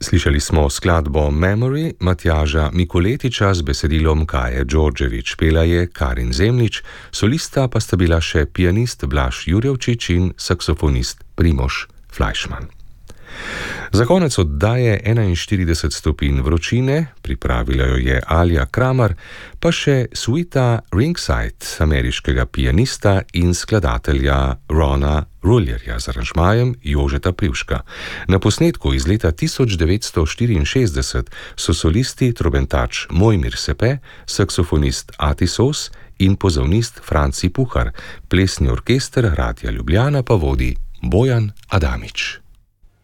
Slišali smo skladbo Memory Matjaža Mikoletiča z besedilom Kaje Đorđević, pela je Karin Zemljič, solista pa sta bila še pianist Blaž Jurjevčič in saksofonist Primož Fleischmann. Za konec oddaje 41 stopinj vročine, pripravila jo je Alja Kramar, pa še suita Ringside ameriškega pianista in skladatelja Rona Rullerja z aranžmajem Jožeta Privška. Na posnetku iz leta 1964 so solisti trobentač Mojmir Sepe, saksofonist Atisos in pozavnist Franci Puhar, plesni orkester Radia Ljubljana pa vodi Bojan Adamič.